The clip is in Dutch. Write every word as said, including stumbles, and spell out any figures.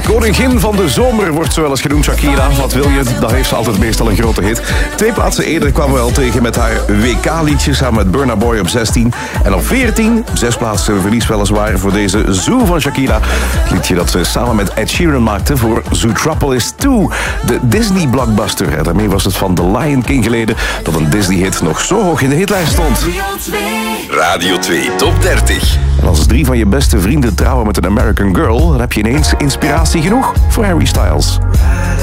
Koningin van de zomer wordt zo wel eens genoemd, Shakira. Wat wil je? Dat heeft ze altijd meestal een grote hit. Twee plaatsen eerder kwamen we al tegen met haar W K-liedje samen met Burna Boy op zestien. En op veertien, zes plaatsen verlies weliswaar voor deze Zoo van Shakira. Het liedje dat ze samen met Ed Sheeran maakte voor Zootropolis twee. De Disney-blockbuster. En daarmee was het van The Lion King geleden dat een Disney-hit nog zo hoog in de hitlijst stond. Radio twee Top dertig. En als drie van je beste vrienden trouwen met een American Girl, dan heb je ineens inspiratie genoeg voor Harry Styles.